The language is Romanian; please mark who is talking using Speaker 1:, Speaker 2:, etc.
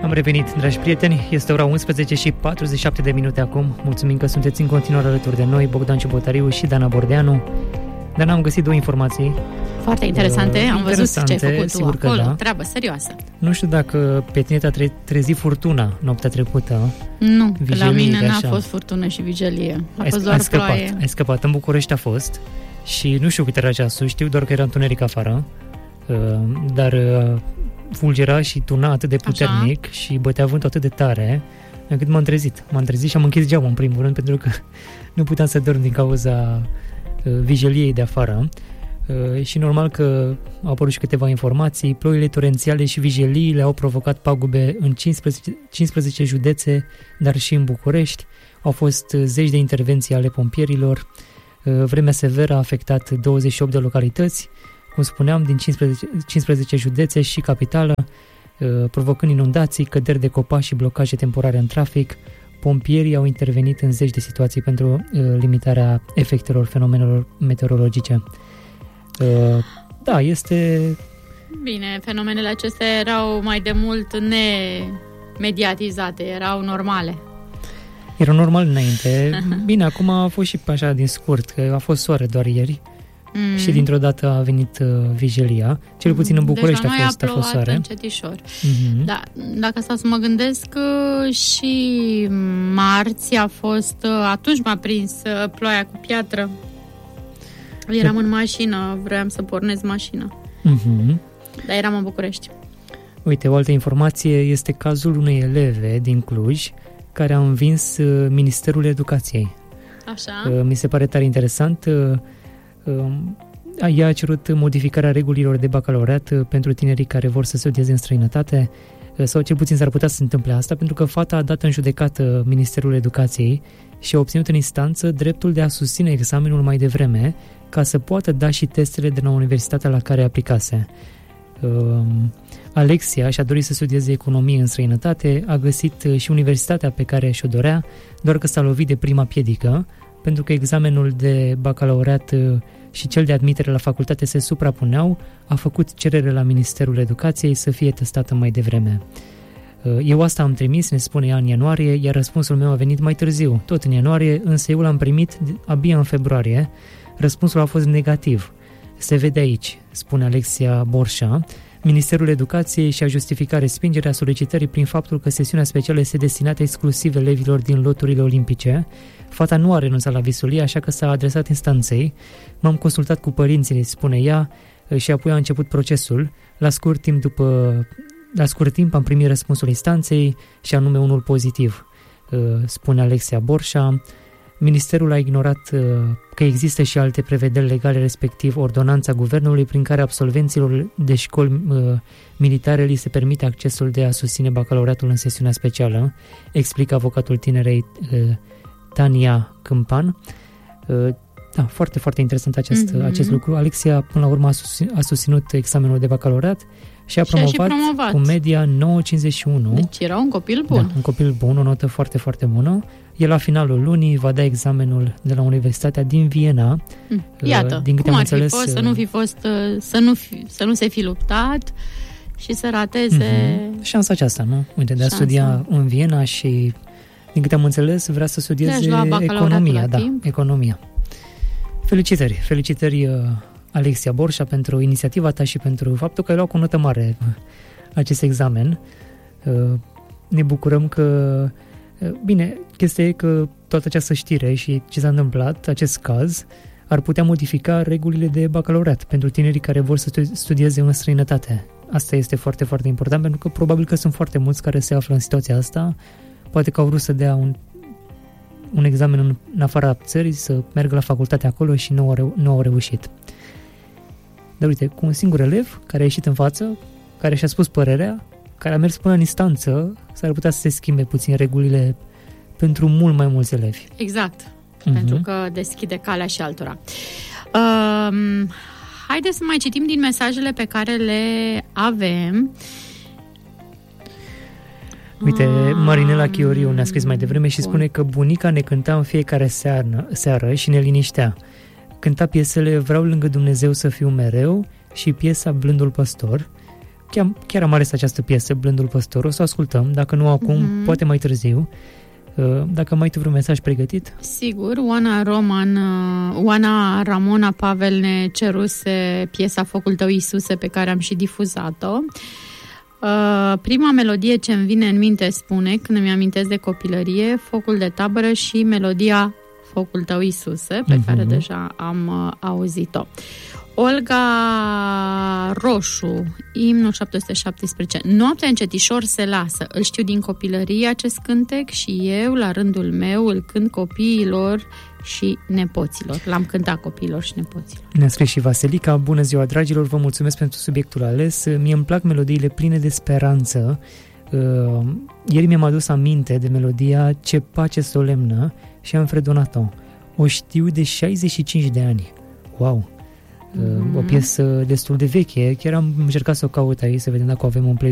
Speaker 1: Am revenit, dragi prieteni, este ora 11 și 47 de minute acum. Mulțumim că sunteți în continuare alături de noi, Bogdan Ciobotariu și Dana Bordeanu. Dana, am găsit două informații.
Speaker 2: Foarte interesante, am văzut ce ai făcut tu acolo,
Speaker 1: da.
Speaker 2: Treabă serioasă.
Speaker 1: Nu știu dacă pe tine te-a trezit furtuna noaptea trecută.
Speaker 2: Nu,
Speaker 1: vigilie,
Speaker 2: la mine n-a
Speaker 1: așa.
Speaker 2: Fost furtună și vigilie. A fost doar ploaie.
Speaker 1: Ai scăpat, în București a fost și nu știu cât era ceasul, știu doar că era întuneric afară, dar fulgera și tuna atât de puternic așa. Și bătea vântul atât de tare încât m-am trezit și am închis geamul în primul rând pentru că nu puteam să dorm din cauza vigiliei de afară. Și normal că au apărut și câteva informații. Ploile torențiale și vigiliile au provocat pagube în 15 județe, dar și în București. Au fost zeci de intervenții ale pompierilor. Vremea severă a afectat 28 de localități, cum spuneam, din 15 județe și capitală, provocând inundații, căderi de copaci și blocaje temporare în trafic. Pompierii au intervenit în zeci de situații pentru limitarea efectelor fenomenelor meteorologice. Da, este...
Speaker 2: Bine, fenomenele acestea erau mai de mult nemediatizate, erau normale.
Speaker 1: Erau normal înainte. Bine, acum a fost și așa din scurt, că a fost soare doar ieri și dintr-o dată a venit vigilia. Cel puțin în București a fost soare.
Speaker 2: Încetișor. Da, dacă stau să mă gândesc, și marți a fost, atunci m-a prins ploaia cu piatră. Eram în mașină, vreau să pornesc mașina. Dar eram în București.
Speaker 1: Uite, o altă informație este cazul unei eleve din Cluj care a învins Ministerul Educației.
Speaker 2: Așa.
Speaker 1: Mi se pare tare interesant. Ea a cerut modificarea regulilor de bacalaureat pentru tinerii care vor să studieze în străinătate, sau cel puțin s-ar putea să se întâmple asta, pentru că fata a dat în judecată Ministerul Educației și a obținut în instanță dreptul de a susține examenul mai devreme, ca să poată da și testele de la universitatea la care aplicase. Alexia și-a dorit să studieze economie în străinătate, a găsit și universitatea pe care și-o dorea, doar că s-a lovit de prima piedică, pentru că examenul de bacalaureat și cel de admitere la facultate se suprapuneau, a făcut cerere la Ministerul Educației să fie testată mai devreme. Eu asta am trimis, ne spune ea, în ianuarie, iar răspunsul meu a venit mai târziu, tot în ianuarie, însă eu l-am primit abia în februarie. Răspunsul a fost negativ. Se vede aici, spune Alexia Borșa. Ministerul Educației și-a justificat respingerea solicitării prin faptul că sesiunea specială este destinată exclusiv elevilor din loturile olimpice. Fata nu a renunțat la visul ei, așa că s-a adresat instanței. M-am consultat cu părinții, spune ea, și apoi a început procesul. La scurt timp am primit răspunsul instanței și anume unul pozitiv, spune Alexia Borșa. Ministerul a ignorat că există și alte prevederi legale, respectiv ordonanța guvernului prin care absolvenților de școli militare li se permite accesul de a susține bacalaureatul în sesiunea specială, explică avocatul tinerei Tania Câmpan. Da, foarte, foarte interesant acest lucru. Alexia, până la urmă, a susținut examenul de bacalaureat și a promovat cu media 9,51.
Speaker 2: Deci era un copil bun.
Speaker 1: Da, un copil bun, o notă foarte, foarte bună. El la finalul lunii va da examenul de la Universitatea din Viena.
Speaker 2: Iată,
Speaker 1: din câte
Speaker 2: cum
Speaker 1: am
Speaker 2: ar
Speaker 1: înțeles,
Speaker 2: fi fost să nu se fi luptat și să rateze...
Speaker 1: Șansa aceasta, nu? Uite, de a studia în Viena și, din câte am înțeles, vrea să studieze economia. Da, economia. Felicitări Alexia Borșa pentru inițiativa ta și pentru faptul că ai luat cu notă mare acest examen. Ne bucurăm că... Bine, chestia e că toată această știre și ce s-a întâmplat, acest caz, ar putea modifica regulile de bacalaureat pentru tinerii care vor să studieze în străinătate. Asta este foarte, foarte important, pentru că probabil că sunt foarte mulți care se află în situația asta. Poate că au vrut să dea un examen în afara țării, să meargă la facultate acolo și nu au reușit. Dar uite, cu un singur elev care a ieșit în față, care și-a spus părerea, care a mers până în instanță, s-ar putea să se schimbe puțin regulile pentru mult mai mulți elevi.
Speaker 2: Exact, pentru că deschide calea și altora. Haideți să mai citim din mesajele pe care le avem.
Speaker 1: Uite, Marinela Chioriu ne-a scris mai devreme și spune că bunica ne cânta în fiecare seară și ne liniștea. Cânta piesele Vreau lângă Dumnezeu să fiu mereu și piesa Blândul Păstor. chiar am ales această piesă, Blândul Păstor. O să o ascultăm, dacă nu acum, poate mai târziu. Dacă mai tu vreun mesaj pregătit?
Speaker 2: Sigur, Oana Ramona Pavel ne ceruse piesa Focul tău, Iisuse, pe care am și difuzat-o. Prima melodie ce îmi vine în minte spune, când îmi amintesc de copilărie, Focul de tabără și melodia Focul tău, Iisuse, pe care deja am auzit-o. Olga Roșu, imnul 717. Noaptea încetișor se lasă. Îl știu din copilărie acest cântec și eu, la rândul meu, îl cânt copiilor și nepoților. L-am cântat copiilor și nepoților.
Speaker 1: Ne-a scris și Vasilica. Bună ziua, dragilor, vă mulțumesc pentru subiectul ales. Mie îmi plac melodiile pline de speranță. Ieri mi-am adus aminte de melodia Ce pace solemnă și am fredonat-o. O știu de 65 de ani. Wow! O piesă destul de veche. Chiar am încercat să o caut aici, să vedem dacă o avem în